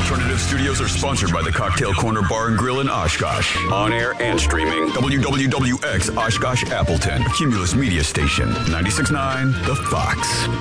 Alternative Studios are sponsored by the Cocktail Corner Bar and Grill in Oshkosh. On air and streaming. WWWX Oshkosh Appleton. Cumulus Media Station. 96.9 The Fox.